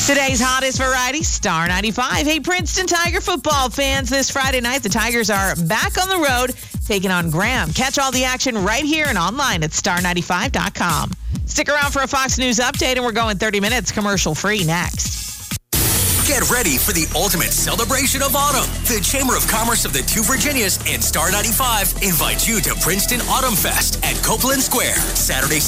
Today's hottest variety, Star 95. Hey, Princeton Tiger football fans, this Friday night, the Tigers are back on the road, taking on Graham. Catch all the action right here and online at star95.com. Stick around for a Fox News update, and we're going 30 minutes commercial-free next. Get ready for the ultimate celebration of autumn. The Chamber of Commerce of the Two Virginias and Star 95 invite you to Princeton Autumn Fest at Copeland Square, Saturday,